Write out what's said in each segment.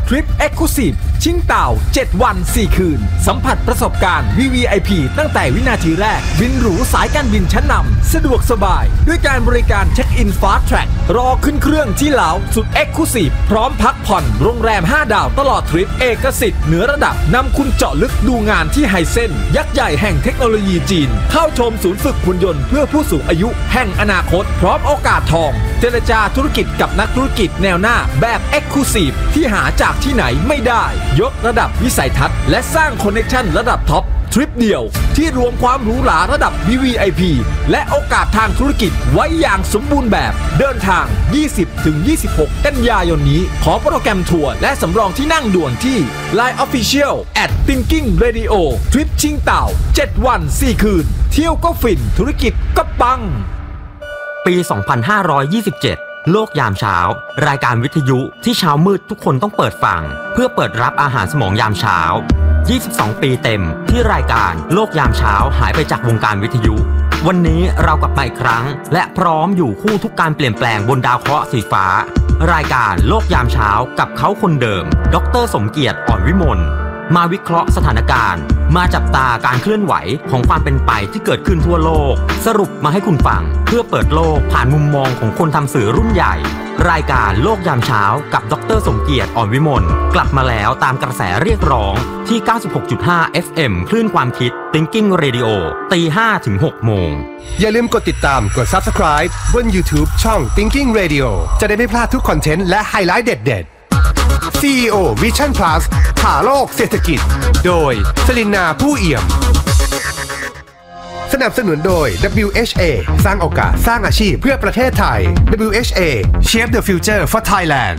ทริป Exclusive ชิงเต่า7 วัน 4 คืนสัมผัสประสบการณ์ VVIP ตั้งแต่วินาทีแรกบินหรูสายการบินชั้นนำสะดวกสบายด้วยการบริการเช็คอิน Fast Track รอขึ้นเครื่องที่ลาวสุด Exclusive พร้อมพักผ่อนโรงแรม5 ดาวตลอดทริปเอกสิทธิ์เหนือระดับนำคุณเจาะลึกดูงานที่ไฮเซ็นยักษ์ใหญ่แห่งเทคโนโลยีจีนเข้าชมศูนย์ฝึกหุ่นยนต์เพื่อผู้สูงอายุแห่งอนาคตพร้อมโอกาสทองเจรจาธุรกิจกับนักธุรกิจแนวหน้าแบบ Exclusive ที่หาจากที่ไหนไม่ได้ยกระดับวิสัยทัศน์และสร้างคอนเนคชั่นระดับท็อปทริปเดียวที่รวมความหรูหราระดับ VVIP และโอกาสทางธุรกิจไว้อย่างสมบูรณ์แบบเดินทาง 20-26 กันยายนนี้ขอโปรแกรมทัวร์และสำรองที่นั่งด่วนที่ Line Official @Thinking Radio ทริปชิงเต่า7 วัน 4 คืนเที่ยวก็ฟินธุรกิจก็ปังปี 2527 โลกยามเช้ารายการวิทยุที่เช้ามืดทุกคนต้องเปิดฟังเพื่อเปิดรับอาหารสมองยามเช้า22 ปีเต็มที่รายการโลกยามเช้าหายไปจากวงการวิทยุวันนี้เรากลับมาอีกครั้งและพร้อมอยู่คู่ทุกการเปลี่ยนแปลงบนดาวเคราะห์สีฟ้ารายการโลกยามเช้ากับเขาคนเดิมดร.สมเกียรติอ่อนวิมลมาวิเคราะห์สถานการณ์มาจับตาการเคลื่อนไหวของความเป็นไปที่เกิดขึ้นทั่วโลกสรุปมาให้คุณฟังเพื่อเปิดโลกผ่านมุมมองของคนทำสื่อรุ่นใหญ่รายการโลกยามเช้ากับดร.สมเกียรติอ่อนวิมลกลับมาแล้วตามกระแสเรียกร้องที่ 96.5 FM คลื่นความคิด Thinking Radio ตี 5 ถึง 6 โมงอย่าลืมกดติดตามกด Subscribe บน YouTube ช่อง Thinking Radio จะได้ไม่พลาดทุกคอนเทนต์และไฮไลท์เด็ดๆ CEO Vision Plus ผ่าโลกเศรษฐกิจโดยสลินนาผู้เอี่ยมสนับสนุนโดย WHA สร้างโอกาสสร้างอาชีพเพื่อประเทศไทย WHA Shape the Future for Thailand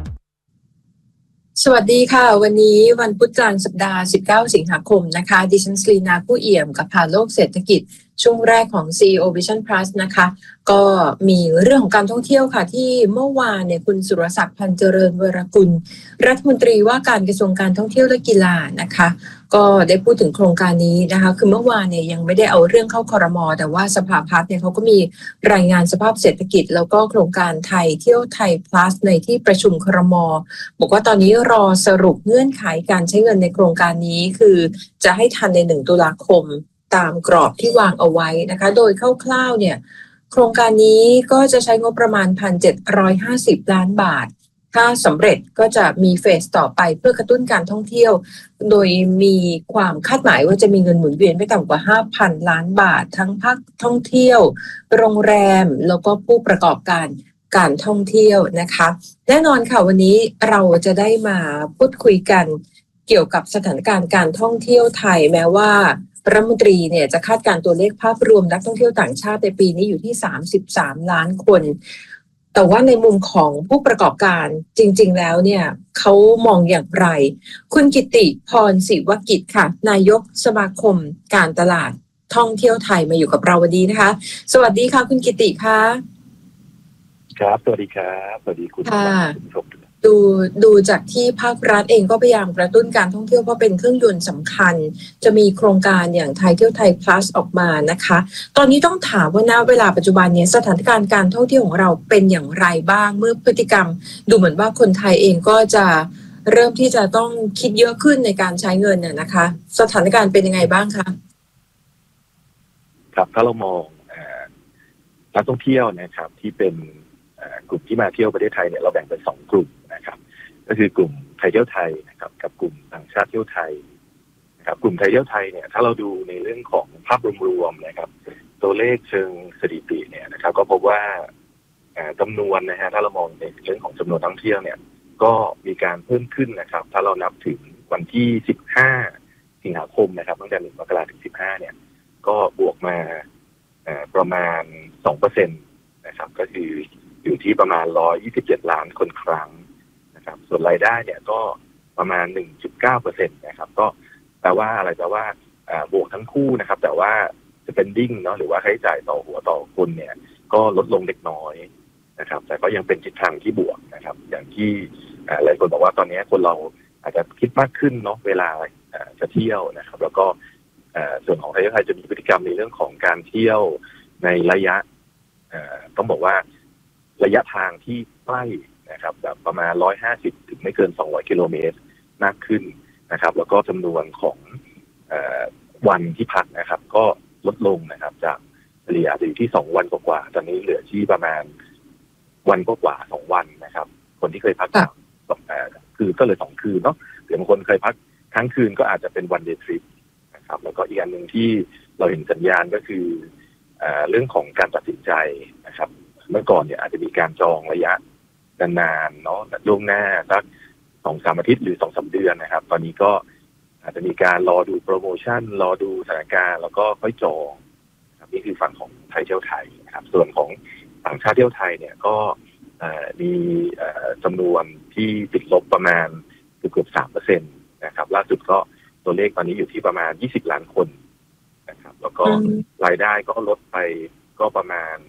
สวัสดีค่ะวันนี้วันพุธกลางสัปดาห์19 สิงหาคมนะคะดิฉันสลีนาผู้เอี่ยมกับผ่าโลกเศรษฐกิจช่วงแรกของ CEO Vision Plus นะคะก็มีเรื่องของการท่องเที่ยวค่ะที่เมื่อวานเนี่ยคุณสุรศักดิ์พันธ์เจริญวรกุลรัฐมนตรีว่าการกระทรวงการท่องเที่ยวและกีฬานะคะก็ได้พูดถึงโครงการนี้นะคะคือเมื่อวานเนี่ยยังไม่ได้เอาเรื่องเข้าครม.แต่ว่าสภาพัฒน์เนี่ยเขาก็มีรายงานสภาพเศรษฐกิจแล้วก็โครงการไทยเที่ยวไทย plus ในที่ประชุมครม.บอกว่าตอนนี้รอสรุปเงื่อนไขการใช้เงินในโครงการนี้คือจะให้ทันใน1 ตุลาคมตามกรอบที่วางเอาไว้นะคะโดยคร่าวๆเนี่ยโครงการนี้ก็จะใช้งบประมาณ 1,750 ล้านบาทถ้าสำเร็จก็จะมีเฟสต่อไปเพื่อกระตุ้นการท่องเที่ยวโดยมีความคาดหมายว่าจะมีเงินหมุนเวียนไม่ต่ำกว่า 5,000 ล้านบาททั้งภาคท่องเที่ยวโรงแรมแล้วก็ผู้ประกอบการท่องเที่ยวนะคะแน่นอนค่ะวันนี้เราจะได้มาพูดคุยกันเกี่ยวกับสถานการณ์การท่องเที่ยวไทยแม้ว่ารัฐมนตรีเนี่ยจะคาดการตัวเลขภาพรวมนักท่องเที่ยวต่างชาติในปีนี้อยู่ที่33 ล้านคนแต่ว่าในมุมของผู้ประกอบการจริงๆแล้วเนี่ยเขามองอย่างไรคุณกิติพรศิวกิจค่ะนายกสมาคมการตลาดท่องเที่ยวไทยมาอยู่กับเราวันนี้นะคะสวัสดีค่ะคุณกิติค่ะครับสวัสดีครับสวัสดีคุณผู้ชมดูจากที่ภาครัฐเองก็พยายามกระตุ้นการท่องเที่ยวเพราะเป็นเครื่องยนต์สำคัญจะมีโครงการอย่างไทยเที่ยวไทย plus ออกมานะคะตอนนี้ต้องถามว่าณเวลาปัจจุบันนี้สถานการณ์การท่องเที่ยวของเราเป็นอย่างไรบ้างเมื่อพฤติกรรมดูเหมือนว่าคนไทยเองก็จะเริ่มที่จะต้องคิดเยอะขึ้นในการใช้เงินน่ะนะคะสถานการณ์เป็นยังไงบ้างคะครับถ้าเรามองนักท่องเที่ยวนะครับที่เป็นกลุ่มที่มาเที่ยวประเทศไทยเนี่ยเราแบ่งเป็น2 กลุ่มนะครับก็คือกลุ่มไทยเที่ยวไทยนะครับกับกลุ่มต่างชาติเที่ยวไทยนะครับกลุ่มไทยเที่ยวไทยเนี่ยถ้าเราดูในเรื่องของภาพรวมๆนะครับตัวเลขเชิงสถิติเนี่ยนะครับก็พบว่าจำนวนนะฮะถ้าเรามองในเรื่องของจำนวนนักท่องเที่ยวเนี่ยก็มีการเพิ่มขึ้นนะครับถ้าเรานับถึงวันที่15 สิงหาคมนะครับตั้งแต่1 มกราคมถึง15เนี่ยก็บวกมาประมาณ 2% นะครับก็คืออยู่ที่ประมาณ127 ล้านคนครั้งนะครับส่วนรายได้เนี่ยก็ประมาณ 1.9% นะครับก็แปลว่าอะไรแปลว่าบวกทั้งคู่นะครับแต่ว่า spending เนาะหรือว่าค่าใช้จ่ายต่อหัวต่อคนเนี่ยก็ลดลงเล็กน้อยนะครับแต่ก็ยังเป็นทิศทางที่บวกนะครับอย่างที่หลายคนบอกว่าตอนนี้คนเราอาจจะคิดมากขึ้นเนาะเวลาจะเที่ยวนะครับแล้วก็ส่วนของไทยจะมีพฤติกรรมในเรื่องของการเที่ยวในระยะต้องบอกว่าระยะทางที่ใกล้นะครับแบบประมาณ150ถึงไม่เกิน200กิโลเมตรมากขึ้นนะครับแล้วก็จำนวนของวันที่พักนะครับก็ลดลงนะครับจากเฉลี่ยอาจจะอยู่ที่2วันกว่าตอนนี้เหลือที่ประมาณวันกว่า2วันนะครับคนที่เคยพักคือก็เลย2คืนเนาะหรือบางคนเคยพักครั้งคืนก็อาจจะเป็นวันเดย์ทริปนะครับแล้วก็อีกอันหนึ่งที่เราเห็นสัญญาณก็คือเรื่องของการตัดสินใจนะครับเมื่อก่อนเนี่ยอาจจะมีการจองระยะนานๆเนาะล่วงหน้าสัก 2-3 อาทิตย์หรือ 2-3 เดือนนะครับตอนนี้ก็อาจจะมีการรอดูโปรโมชั่นรอดูสถานการณ์แล้วก็ค่อยจองครับนี่คือฝั่งของไทยเที่ยวไทยนะครับส่วนของต่างชาติเที่ยวไทยเนี่ยก็มีจำนวนที่ติดลบประมาณเกือบ 3% นะครับล่าสุดก็ตัวเลขตอนนี้อยู่ที่ประมาณ20ล้านคนนะครับแล้วก็รายได้ก็ลดไปก็ประมาณ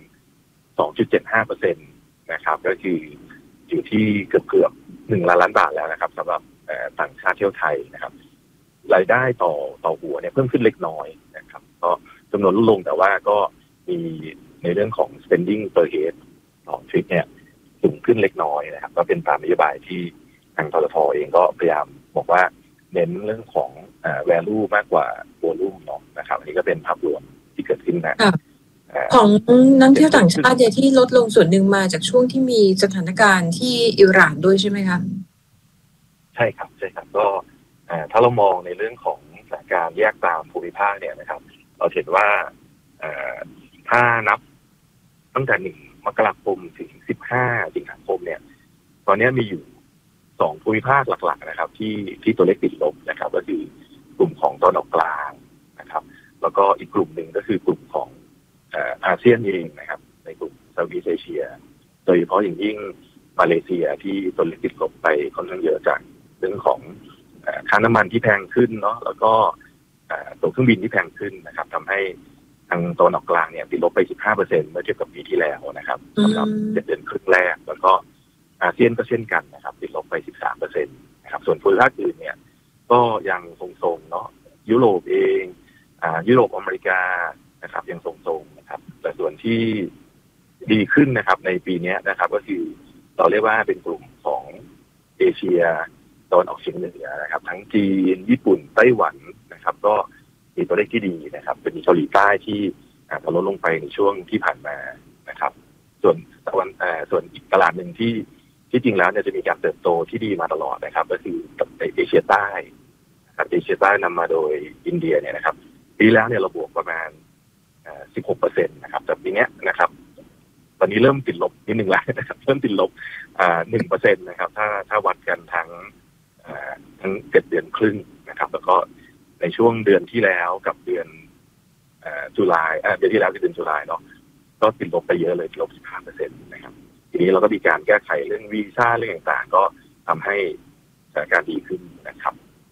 2.75% นะครับก็คืออยู่ที่เกือบ1 ล้านบาทแล้วนะครับสำหรับต่างชาติเที่ยวไทยนะครับรายได้ต่อหัวเนี่ยเพิ่มขึ้นเล็กน้อยนะครับก็จำนวนลดลงแต่ว่าก็มีในเรื่องของ spending per head ต่อทริปเนี่ยสูงขึ้นเล็กน้อยนะครับก็เป็นตามนโยบายที่ทางททท.เองก็พยายามบอกว่าเน้นเรื่องของvalue มากกว่า volume เนาะนะครับอันนี้ก็เป็นภาพรวมที่เกิดขึ้นนะของนักเที่ยวต่างชาติที่ลดลงส่วนหนึ่งมาจากช่วงที่มีสถานการณ์ที่อิหร่านด้วยใช่ไหมคะใช่ครับก็ถ้าเรามองในเรื่องของสถานการณ์แยกตามภูมิภาคเนี่ยนะครับเราเห็นว่าถ้านับตั้งแต่1 มกราคมถึง15 สิงหาคมเนี่ยตอนนี้มีอยู่2 ภูมิภาคหลักๆนะครับที่ตัวเลขติดลบนะครับก็คือกลุ่มของตะวันออกกลางนะครับแล้วก็อีกกลุ่มหนึ่งก็คือกลุ่มของอาเซียนเองนะครับในกลุ่มเซาท์อีสต์เอเชียโดยเฉพาะอย่างยิ่งมาเลเซียที่ตัวเลขติดลบไปค่อนข้างเยอะจากเรื่องของค่าน้ำมันที่แพงขึ้นเนาะแล้วก็ตั๋วเครื่องบินที่แพงขึ้นนะครับทำให้ทางตะวันออกกลางเนี่ยติดลบไป 15% เมื่อเทียบกับปีที่แล้วนะครับสำหรับ7 เดือนครึ่งแรกแล้วก็อาเซียนก็เช่นกันนะครับติดลบไป 13% นะครับส่วนภูมิภาคอื่นเนี่ยก็ยังทรงๆเนาะยุโรปเองยุโรปอเมริกานะครับยังทรงๆนะครับแต่ส่วนที่ดีขึ้นนะครับในปีนี้นะครับก็คือเราเรียกว่าเป็นกลุ่มของเอเชียตะวันออกเฉียงเหนือนะครับทั้งจีนญี่ปุ่นไต้หวันนะครับก็มีตัวเลขที่ดีนะครับเป็นเกาหลีใต้ที่ลดลงไปในช่วงที่ผ่านมานะครับส่วนอีกตลาดหนึ่งที่จริงแล้วเนี่ยจะมีการเติบโตที่ดีมาตลอดนะครับก็คือเอเชียใต้ครับเอเชียใต้นำมาโดยอินเดียเนี่ยนะครับปีแล้วเนี่ยเราบวกประมาณ16% นะครับแต่ปีนี้นะครับตอนนี้เริ่มติดลบนิดนึงแล้วนะครับเริ่มติดลบ1% นะครับถ้าวัดกันทั้ง7 เดือนครึ่งนะครับแล้วก็ในช่วงเดือนที่แล้วกับเดือนตุลาเดือนที่แล้วคือเดือนตุลาเนาะก็ติดลบไปเยอะเลยติดลบ 15% นะครับทีนี้เราก็มีการแก้ไขเรื่องวีซ่าเรื่องต่างๆก็ทำให้สถานการณ์ดีขึ้นนะครับ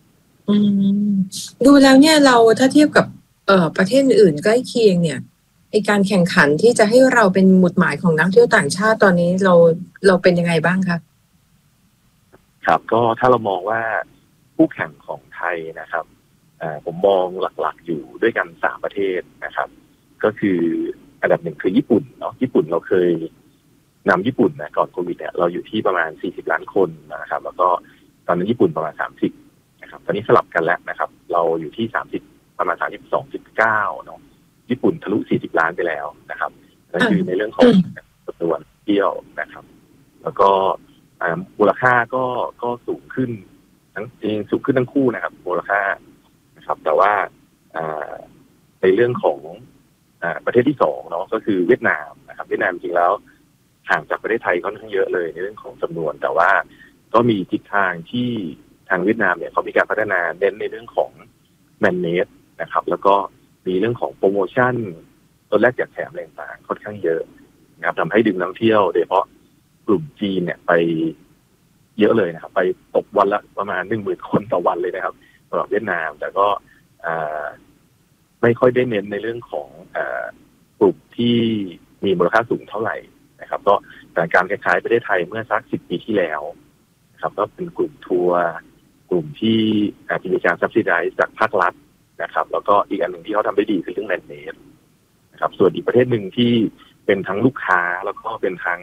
ดูแล้วเนี่ยเราถ้าเทียบกับประเทศอื่นใกล้เคียงเนี่ยในการแข่งขันที่จะให้เราเป็นหมุดหมายของนักเที่ยวต่างชาติตอนนี้เราเป็นยังไงบ้างคะครับก็ถ้าเรามองว่าคู่แข่งของไทยนะครับผมมองหลักๆอยู่ด้วยกัน3 ประเทศนะครับก็คืออันดับ1คือญี่ปุ่นเนาะญี่ปุ่นเราเคยนำญี่ปุ่นนะก่อนโควิดเนี่ยเราอยู่ที่ประมาณ40 ล้านคนนะครับแล้วก็ตอนนั้นญี่ปุ่นประมาณ30นะครับตอนนี้สลับกันแล้วนะครับเราอยู่ที่30ประมาณ32.9เนาะญี่ปุ่นทะลุ40 ล้านไปแล้วนะครับนั่นคือในเรื่องของจำนวนเที่ยวนะครับแล้วก็มูลค่าก็สูงขึ้นจริงสูงขึ้นทั้งคู่นะครับมูลค่านะครับแต่ว่าในเรื่องของประเทศที่2เนาะก็คือเวียดนามนะครับเวียดนามจริงแล้วห่างจากประเทศไทยค่อนข้างเยอะเลยในเรื่องของจำนวนแต่ว่าก็มีทิศทางที่ทางเวียดนามเนี่ยเขามีการพัฒนาเน้นในเรื่องของแมนเนสนะครับแล้วก็มีเรื่องของโปรโมชั่นลดแลกแจกแถมอะไรต่างๆค่อนข้างเยอะนะครับทำให้ดึงนักท่องเที่ยวโดยเฉพาะกลุ่มจีนเนี่ยไปเยอะเลยนะครับไปตกวันละประมาณ 10,000 คนต่อวันเลยนะครับสำหรับเวียดนามแต่ก็ไม่ค่อยได้เน้นในเรื่องของกลุ่มที่มีมูลค่าสูงเท่าไหร่นะครับก็แต่การคล้ายๆประเทศไทยเมื่อสัก10 ปีที่แล้วนะครับก็เป็นกลุ่มทัวร์กลุ่มที่อาจจะมีการซับซิไดซ์จากภาครัฐนะครับแล้วก็อีกอันหนึ่งที่เขาทำได้ดีคือเรื่องแลนด์เนสนะครับส่วนอีกประเทศหนึ่งที่เป็นทั้งลูกค้าแล้วก็เป็นทั้ง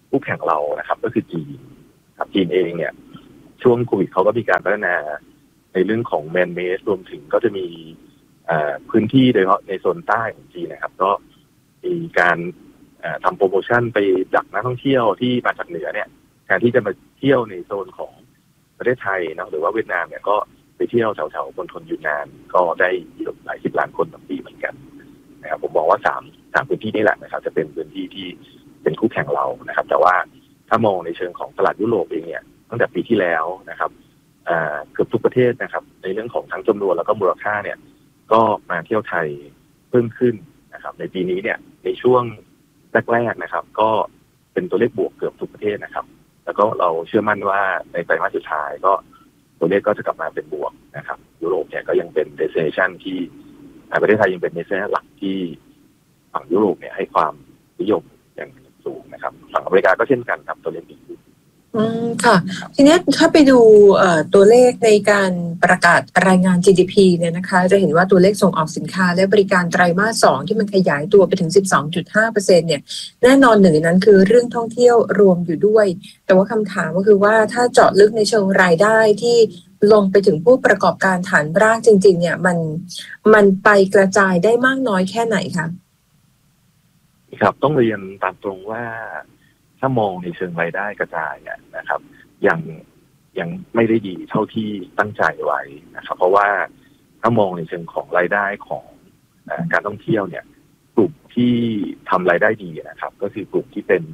คู่แข่งเรานะครับก็คือจีนครับจีนเองเนี่ยช่วงโควิดเขาก็มีการพัฒนาในเรื่องของแมนเมสรวมถึงก็จะมีพื้นที่โดยเฉพาะในโซนใต้ของจีนนะครับก็มีการทำโปรโมชั่นไปดักนักท่องเที่ยวที่มาจากเหนือเนี่ยแทนที่จะมาเที่ยวในโซนของประเทศไทยนะหรือว่าเวียดนามเนี่ยก็ไปเที่ยวแถวๆมณฑลยูนนานก็ได้หลาย10 ล้านคนต่อปีเหมือนกันนะครับผมมองว่า3พื้นที่นี้แหละนะครับจะเป็นพื้นที่ที่เป็นคู่แข่งเรานะครับแต่ว่าถ้ามองในเชิงของตลาดยุโรปเองเนี่ยตั้งแต่ปีที่แล้วนะครับเกือบทุกประเทศนะครับในเรื่องของทั้งจำนวนแล้วก็มูลค่าเนี่ยก็มาเที่ยวไทยเพิ่มขึ้นนะครับในปีนี้เนี่ยในช่วงแรกๆนะครับก็เป็นตัวเลขบวกเกือบทุกประเทศนะครับแล้วก็เราเชื่อมั่นว่าในไตรมาสสุดท้ายก็ตัวเลขก็จะกลับมาเป็นบวกนะครับยุโรปเนี่ยก็ยังเป็น destination ที่ประเทศไทยยังเป็น destination หลักที่ฝั่งยุโรปเนี่ยให้ความนิยมอย่างสูงนะครับฝั่งอเมริกาก็เช่นกันครับตัวเลขดีขึ้นค่ะทีนี้ถ้าไปดูตัวเลขในการประกาศรายงาน GDP เนี่ยนะคะจะเห็นว่าตัวเลขส่งออกสินค้าและบริการไตรมาส 2ที่มันขยายตัวไปถึง 12.5% เนี่ยแน่นอนหนึ่งในนั้นคือเรื่องท่องเที่ยวรวมอยู่ด้วยแต่ว่าคำถามก็คือว่าถ้าเจาะลึกในเชิงรายได้ที่ลงไปถึงผู้ประกอบการฐานรากจริงๆเนี่ยมันไปกระจายได้มากน้อยแค่ไหนคะครับต้องเรียนตามตรงว่าถ้ามองในเชิงรายได้กระจายเนี่ยนะครับยังไม่ได้ดีเท่าที่ตั้งใจไว้นะครับเพราะว่าถ้ามองในเชิงของรายได้ของการท่องเที่ยวเนี่ยกลุ่มที่ทำรายได้ดีนะครับก็คือกลุ่มที่เป็น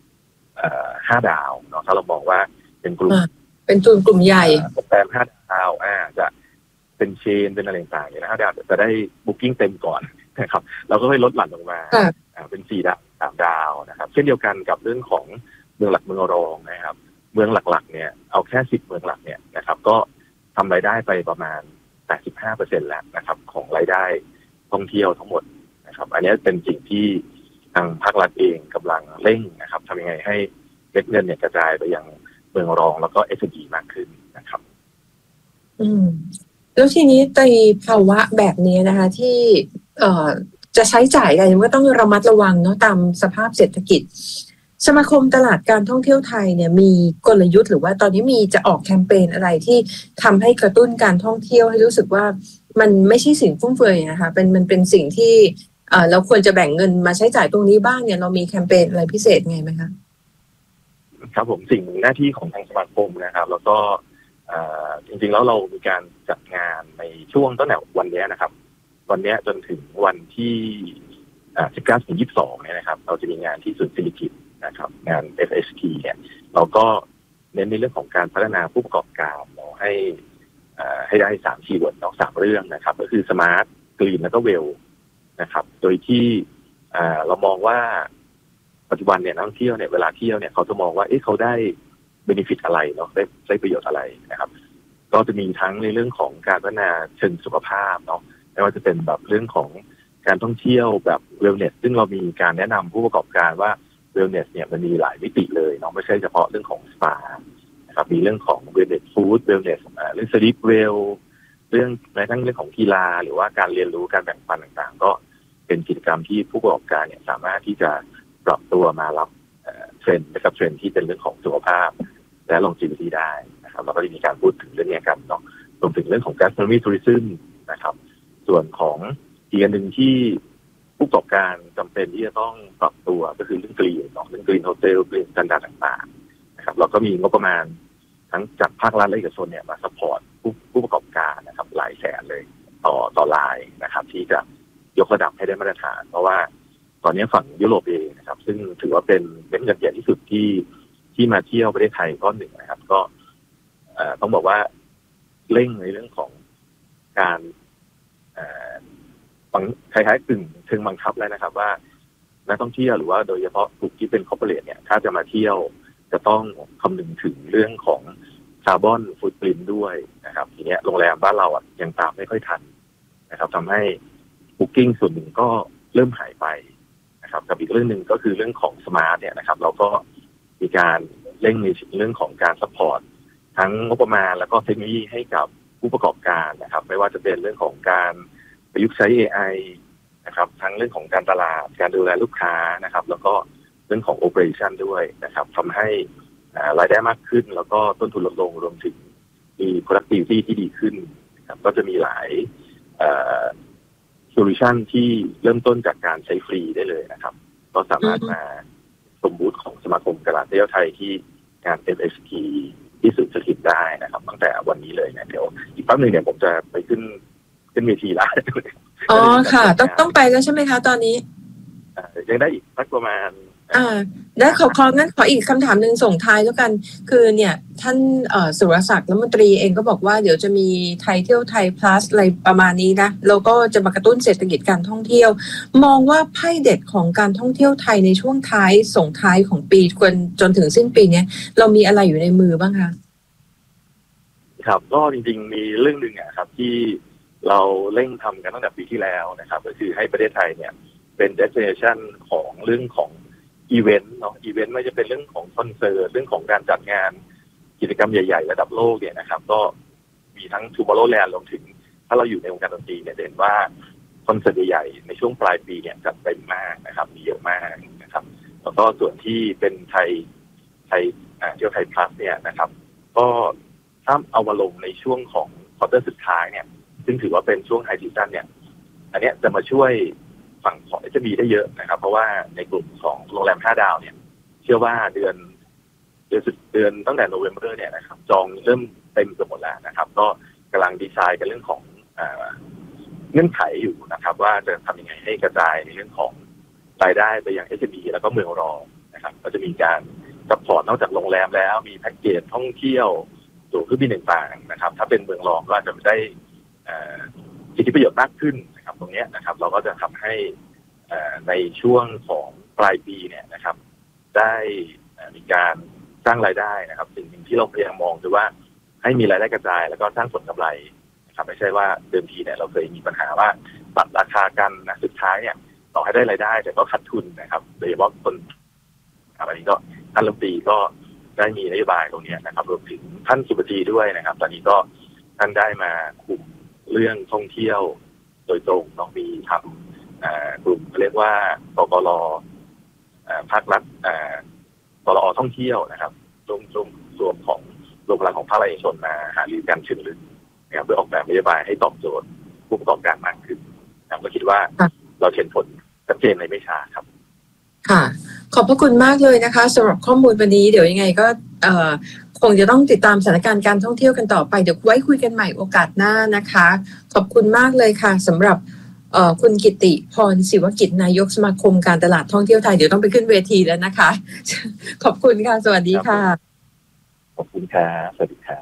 5 ดาวเนาะถ้าเรามองว่าเป็นกลุ่มกลุ่มใหญ่โรงแรม5 ดาวจะเป็นเชนเป็นอะไรต่างๆเนี่ยนะ5 ดาวจะได้บุ๊กิ้งเต็มก่อนนะครับเราก็ค่อยลดหลั่นลงมาเป็น4 ดาว3 ดาวนะครับเช่นเดียวกันกับเรื่องของเมืองหลักเมืองรองนะครับเมืองหลักๆเนี่ยเอาแค่10 เมืองหลักเนี่ยนะครับก็ทำรายได้ไปประมาณ 85% แล้วนะครับของรายได้ท่องเที่ยวทั้งหมดนะครับอันนี้เป็นสิ่งที่ทางภาครัฐเองกำลังเร่งนะครับทำยังไงให้เม็ดเงินเนี่ยกระจายไปยังเมืองรองแล้วก็ SME มากขึ้นนะครับแล้วทีนี้ในภาวะแบบนี้นะคะที่จะใช้จ่ายกันก็ต้องระมัดระวังเนาะตามสภาพเศรษฐกิจสมาคมตลาดการท่องเที่ยวไทยเนี่ยมีกลยุทธ์หรือว่าตอนนี้มีจะออกแคมเปญอะไรที่ทำให้กระตุ้นการท่องเที่ยวให้รู้สึกว่ามันไม่ใช่สิ่งฟุ่มเฟือยนะคะมันเป็นสิ่งที่เราควรจะแบ่งเงินมาใช้จ่ายตรงนี้บ้างเนี่ยเรามีแคมเปญอะไรพิเศษไงไหมคะครับผมสิ่งหน้าที่ของทางสมาคมนะครับแล้วก็จริงๆแล้วเรามีการจัดงานในช่วงตั้งแต่วันนี้นะครับวันนี้จนถึงวันที่19-22เนี่ยนะครับเราจะมีงานที่ศูนย์ศิริกิติ์นะครับงาน FST เนี่ยเราก็เน้นในเรื่องของการพัฒนาผู้ประกอบการเราให้ได้3 คีย์เวิร์ด3 เรื่องนะครับก็คือ Smart Green แล้วก็ Well นะครับโดยที่เรามองว่าปัจจุบันเนี่ยนักท่องเที่ยวเนี่ยเวลาเที่ยวเนี่ยเขาจะมองว่าเขาได้เบเนฟิตอะไรเนาะได้ประโยชน์อะไรนะครับก็จะมีทั้งในเรื่องของการพัฒนาเชิงสุขภาพเนาะไม่ว่าจะเป็นแบบเรื่องของการท่องเที่ยวแบบเวลเนสซึ่งเรามีการแนะนำผู้ประกอบการว่าเวลเนสเนี่ยมันมีหลายมิติเลยเนาะไม่ใช่เฉพาะเรื่องของสปานะครับมีเรื่องของเวลเนสฟู้ดเวลเนสเรื่องสลิปเวลเรื่องแม้กระทั่งเรื่องของกีฬาหรือว่าการเรียนรู้การแบ่งปันต่างๆก็เป็นกิจกรรมที่ผู้ประกอบการเนี่ยสามารถที่จะปรับตัวมารับเทรนด์นะครับเทรนด์ที่เป็นเรื่องของสุขภาพและ longevity ได้นะครับเราก็จะมีการพูดถึงเรื่องนี้กันเนาะรวมถึงเรื่องของ gastronomy tourism นะครับส่วนของอีกอันหนึ่งที่ผู้ประกอบการจำเป็นที่จะต้องปรับตัวก็คือเรื่องกรีนเนาะเรื่องกรีนโฮเทลกรีนสแตนดาร์ดต่างๆนะครับเราก็มีงบประมาณทั้งจากภาครัฐและเอกชนเนี่ยมาซัพพอร์ตผู้ประกอบการนะครับหลายแสนเลยต่อรายนะครับที่จะยกระดับให้ได้มาตรฐานเพราะว่าตอนนี้ฝั่งยุโรปเองนะครับซึ่งถือว่าเป็นเงินใหญ่ที่สุดที่มาเที่ยวประเทศไทยก้อนหนึ่งนะครับก็ต้องบอกว่าเร่งในเรื่องของการคล้ายๆกึ่งเชิงบังคับแล้วนะครับว่านักท่องเที่ยวหรือว่าโดยเฉพาะกลุ่มที่เป็นคอร์ปอเรทเนี่ยถ้าจะมาเที่ยวจะต้องคำนึงถึงเรื่องของคาร์บอนฟุตปรินท์ด้วยนะครับทีนี้โรงแรมบ้านเรายังตามไม่ค่อยทันนะครับทำให้บุ๊กิ้งส่วนหนึ่งก็เริ่มหายไปนะครับกับอีกเรื่องหนึ่งก็คือเรื่องของสมาร์ทเนี่ยนะครับเราก็มีการเร่งในเรื่องของการซัพพอร์ตทั้งงบประมาณแล้วก็เทคโนโลยีให้กับผู้ประกอบการนะครับไม่ว่าจะเป็นเรื่องของการประยุกต์ใช้ AI นะครับทั้งเรื่องของการตลาดการดูแลลูกค้านะครับแล้วก็รื่องของ operation ด้วยนะครับทำให้รายได้มากขึ้นแล้วก็ต้นทุนลดลงรวมถึงมี productivity ที่ดีขึ้นนะครับก็จะมีหลายsolution ที่เริ่มต้นจากการใช้ฟรีได้เลยนะครับก็สามารถมาสมบูรณ์ของสมาคมการเที่ยวไทยที่งาน MSP ที่สุดสถิตได้นะครับตั้งแต่วันนี้เลยนะเดี๋ยวอีกแป๊บนึงเนี่ยผมจะไปขึ้นเวทีแล้วอ๋อค่ะต้องไปแล้วใช่ไหมคะตอนนี้ยังได้อีกสักประมาณได้งั้นขออีกคำถามหนึ่งส่งท้ายแล้วกันคือเนี่ยท่านสุรศักดิ์รัฐมนตรีเองก็บอกว่าเดี๋ยวจะมีไทยเที่ยวไทย plus อะไรประมาณนี้นะแล้วก็จะมากระตุ้นเศรษฐกิจการท่องเที่ยวมองว่าไพ่เด็ดของการท่องเที่ยวไทยในช่วงท้ายส่งท้ายของปีจนถึงสิ้นปีนี้เรามีอะไรอยู่ในมือบ้างคะครับก็จริงๆมีเรื่องนึงครับที่เราเร่งทำกันตั้งแต่ปีที่แล้วนะครับก็คือให้ประเทศไทยเนี่ยเป็น destination ของเรื่องของอีเวนต์เนาะอีเวนต์ไม่จะเป็นเรื่องของคอนเสิร์ตเรื่องของการจัดงานกิจกรรมใหญ่ๆระดับโลกเนี่ยนะครับก็มีทั้ง Tomorrowland รวมถึงถ้าเราอยู่ในวงการดนตรีเนี่ยเห็นว่าคอนเสิร์ตใหญ่ๆในช่วงปลายปีเนี่ยจัดเต็มมากนะครับมีเยอะมากนะครับแล้วก็ส่วนที่เป็นไทยเที่ยวไทย plus เนี่ยนะครับก็ถ้าเอามาลงในช่วงของควอเตอร์สุดท้ายเนี่ยซึ่งถือว่าเป็นช่วงไฮซีซั่นเนี่ยอันนี้จะมาช่วยฝั่งของ SME ได้เยอะนะครับเพราะว่าในกลุ่มของโรงแรม5 ดาวเนี่ยเชื่อว่าเดือนตั้งแต่โนเวมเบอร์เนี่ยนะครับจองเริ่มเต็มเกือบหมดแล้วนะครับก็กำลังดีไซน์กันเรื่องของเงื่อนไขอยู่นะครับว่าจะทำยังไงให้กระจายในเรื่องของรายได้ไปยัง SME แล้วก็เมืองรองนะครับก็จะมีการซัพพอร์ตนอกจากโรงแรมแล้วมีแพ็กเกจท่องเที่ยวตั๋วเครื่องบินต่างๆนะครับถ้าเป็นเมืองรองก็อาจจะได้สิทธิประโยชน์มากขึ้นนะครับตรงนี้นะครับเราก็จะทำให้ในช่วงของปลายปีเนี่ยนะครับได้มีการสร้างรายได้นะครับสิ่งหนึ่งที่เราพยายามมองคือว่าให้มีรายได้กระจายแล้วก็สร้างผลกำไรนะครับไม่ใช่ว่าเดิมทีเนี่ยเราเคยมีปัญหาว่าตัดราคากันนะสุดท้ายเนี่ยต่อให้ได้รายได้แต่ก็ขาดทุนนะครับโดยเฉพาะคนอันนี้ก็ท่านรัฐมนตรีก็ได้มีนโยบายตรงนี้นะครับรวมถึงท่านสุปจีด้วยนะครับตอนนี้ก็ท่านได้มาคุมเรื่องท่องเที่ยวโดยตรงต้องมีทำกลุ่มเรียกว่ากกรภาครัฐกรอท่องเที่ยวนะครับรวมของรวมพลังของภาคเอกชนมาหารือกันเชิงลึกนะครับเพื่อออกแบบนโยบายให้ตอบโจทย์ผู้ประกอบการมากขึ้นเราคิดว่าเราเห็นผลชัดเจนในไม่ช้าครับค่ะขอบพระคุณมากเลยนะคะสำหรับข้อมูลวันนี้เดี๋ยวยังไงก็คงจะต้องติดตามสถานการณ์การท่องเที่ยวกันต่อไปเดี๋ยวไว้คุยกันใหม่โอกาสหน้านะคะขอบคุณมากเลยค่ะสำหรับคุณกิติพรศิวกิจนายกสมาคมการตลาดท่องเที่ยวไทยเดี๋ยวต้องไปขึ้นเวทีแล้วนะคะขอบคุณค่ะสวัสดีค่ะขอบคุณค่ะสวัสดีค่ะ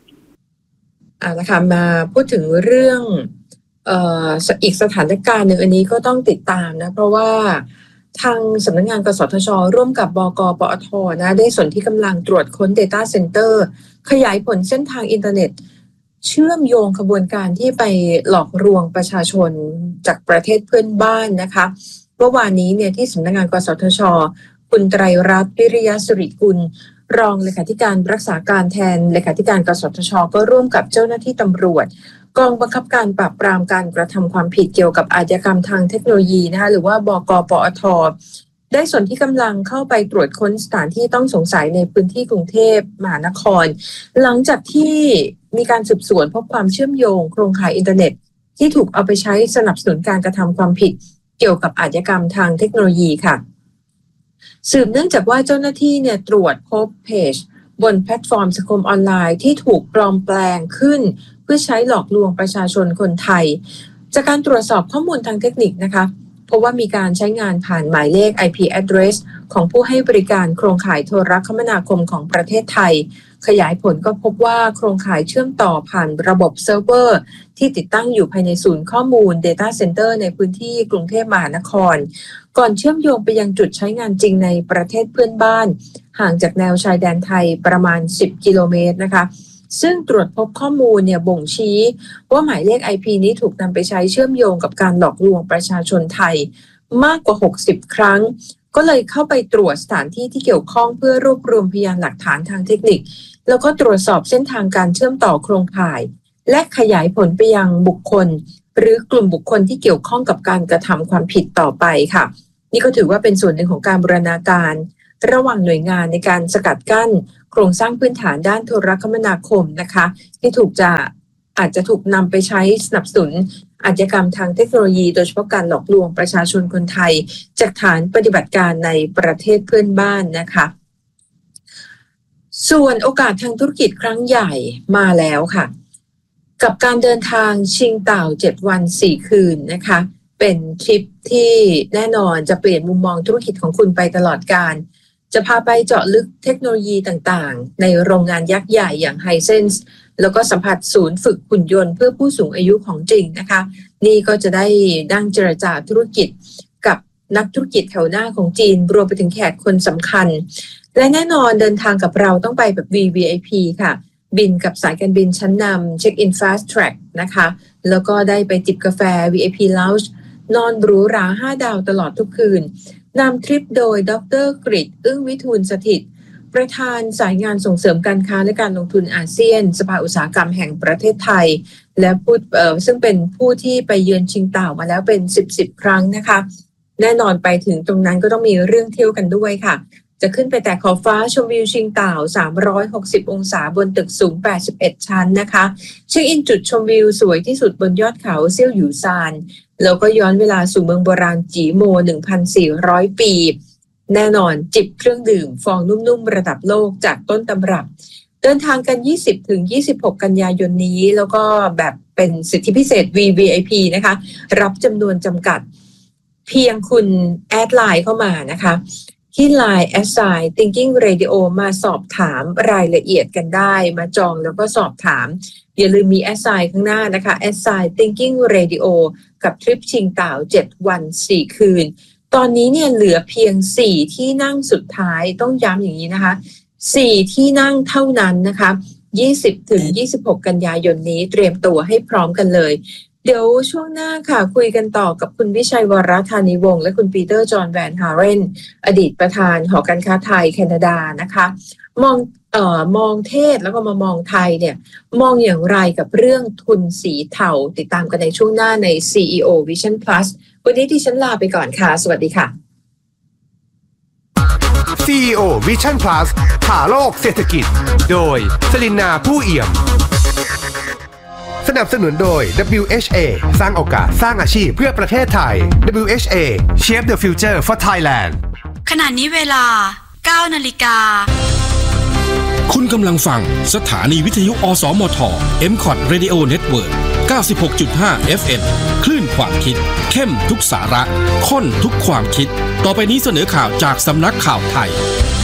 นะคะมาพูดถึงเรื่องอีกสถานการณ์หนึ่งอันนี้ก็ต้องติดตามนะเพราะว่าทางสำนักงานกสทช.ร่วมกับบก.ปอท.นะได้ส่วนที่กำลังตรวจค้น Data Center ขยายผลเส้นทางอินเทอร์เน็ตเชื่อมโยงขบวนการที่ไปหลอกลวงประชาชนจากประเทศเพื่อนบ้านนะคะเมื่อวานนี้เนี่ยที่สำนักงานกสทช.คุณไตรรัตน์วิริยสุริกุลรองเลขาธิการรักษาการแทนเลขาธิการกสทช.ก็ร่วมกับเจ้าหน้าที่ตำรวจกองบังคับการปราบปรามการกระทำความผิดเกี่ยวกับอาชญากรรมทางเทคโนโลยีนะคะหรือว่าบก.ปอท.ได้ส่วนที่กำลังเข้าไปตรวจค้นสถานที่ต้องสงสัยในพื้นที่กรุงเทพมหานครหลังจากที่มีการสืบสวนพบความเชื่อมโยงโครงข่ายอินเทอร์เน็ตที่ถูกเอาไปใช้สนับสนุนการกระทำความผิดเกี่ยวกับอาชญากรรมทางเทคโนโลยีค่ะสืบเนื่องจากว่าเจ้าหน้าที่เนี่ยตรวจพบเพจบนแพลตฟอร์มสังคมออนไลน์ที่ถูกปลอมแปลงขึ้นเพื่อใช้หลอกลวงประชาชนคนไทยจากการตรวจสอบข้อมูลทางเทคนิคนะคะเพราะว่ามีการใช้งานผ่านหมายเลข IP address ของผู้ให้บริการโครงข่ายโทรคมนาคมของประเทศไทยขยายผลก็พบว่าโครงข่ายเชื่อมต่อผ่านระบบเซิร์ฟเวอร์ที่ติดตั้งอยู่ภายในศูนย์ข้อมูล Data Center ในพื้นที่กรุงเทพมหานครก่อนเชื่อมโยงไปยังจุดใช้งานจริงในประเทศเพื่อนบ้านห่างจากแนวชายแดนไทยประมาณ10กิโลเมตรนะคะซึ่งตรวจพบข้อมูลเนี่ยบ่งชี้ว่าหมายเลข IP นี้ถูกนำไปใช้เชื่อมโยงกับการหลอกลวงประชาชนไทยมากกว่า60ครั้งก็เลยเข้าไปตรวจสถานที่ที่เกี่ยวข้องเพื่อรวบรวมพยานหลักฐานทางเทคนิคแล้วก็ตรวจสอบเส้นทางการเชื่อมต่อโครงข่ายและขยายผลไปยังบุคคลหรือกลุ่มบุคคลที่เกี่ยวข้องกับการกระทำความผิดต่อไปค่ะนี่ก็ถือว่าเป็นส่วนหนึ่งของการบูรณาการระหว่างหน่วยงานในการสกัดกั้นโครงสร้างพื้นฐานด้านโทรคมนาคมนะคะที่อาจจะถูกนำไปใช้สนับสนุนอาชญากรรมทางเทคโนโลยีโดยเฉพาะการหลอกลวงประชาชนคนไทยจากฐานปฏิบัติการในประเทศเพื่อนบ้านนะคะส่วนโอกาสทางธุรกิจครั้งใหญ่มาแล้วค่ะกับการเดินทางชิงเต่า7 วัน 4 คืนนะคะเป็นทริปที่แน่นอนจะเปลี่ยนมุมมองธุรกิจของคุณไปตลอดกาลจะพาไปเจาะลึกเทคโนโลยีต่างๆในโรงงานยักษ์ใหญ่อย่าง Hisense แล้วก็สัมผัสศูนย์ฝึกหุ่นยนต์เพื่อผู้สูงอายุของจริงนะคะนี่ก็จะได้นั่งเจรจาธุรกิจกับนักธุรกิจแถวหน้าของจีนรวมไปถึงแขกคนสำคัญและแน่นอนเดินทางกับเราต้องไปแบบ VVIP ค่ะบินกับสายการบินชั้นนำ Check in Fast Track นะคะแล้วก็ได้ไปจิบกาแฟ VIP Lounge นอนหรูหรา5 ดาวตลอดทุกคืนนำทริปโดยดร.กฤษ อึ้งวิทูลสถิตประธานสายงานส่งเสริมการค้าและการลงทุนอาเซียนสภาอุตสาหกรรมแห่งประเทศไทยและซึ่งเป็นผู้ที่ไปเยือนชิงเต่ามาแล้วเป็น10 ครั้งนะคะแน่นอนไปถึงตรงนั้นก็ต้องมีเรื่องเที่ยวกันด้วยค่ะจะขึ้นไปแต่ขอบฟ้าชมวิวชิงเต่า360 องศาบนตึกสูง81 ชั้นนะคะเช็คอินจุดชมวิวสวยที่สุดบนยอดเขาเซี่ยวหยูซานแล้วก็ย้อนเวลาสู่เมืองโบราณจีโม 1,400 ปีแน่นอนจิบเครื่องดื่มฟองนุ่มๆระดับโลกจากต้นตำรับเดินทางกัน 20-26 กันยายนนี้แล้วก็แบบเป็นสิทธิพิเศษ VVIP นะคะรับจำนวนจำกัดเพียงคุณแอดไลน์เข้ามานะคะที่ Line @thinking radio มาสอบถามรายละเอียดกันได้มาจองแล้วก็สอบถามอย่าลืมมีแอดไซน์ข้างหน้านะคะ @thinking radio กับทริปชิงเต่า7 วัน 4 คืนตอนนี้เนี่ยเหลือเพียง4ที่นั่งสุดท้ายต้องย้ำอย่างนี้นะคะ4ที่นั่งเท่านั้นนะคะ20-26 กันยายนนี้เตรียมตัวให้พร้อมกันเลยเดี๋ยวช่วงหน้าค่ะคุยกันต่อกับคุณวิชัยวรธานีวงศ์และคุณปีเตอร์จอห์นแวนฮาเรนอดีตประธานหอการค้าไทยแคนาดานะคะมองเทศแล้วก็มองไทยเนี่ยมองอย่างไรกับเรื่องทุนสีเทาติดตามกันในช่วงหน้าใน CEO Vision Plus วันนี้ดิฉันลาไปก่อนค่ะสวัสดีค่ะ CEO Vision Plus ผ่าโลกเศรษฐกิจโดยสลินนาผู้เอี่ยมสนับสนุนโดย WHA สร้างโอกาสสร้างอาชีพเพื่อประเทศไทย WHA Shape the Future for Thailand ขณะนี้เวลา 9 นาฬิกาคุณกำลังฟังสถานีวิทยุอสมท MCOT Radio Network 96.5 FM คลื่นความคิดเข้มทุกสาระข้นทุกความคิดต่อไปนี้เสนอข่าวจากสำนักข่าวไทย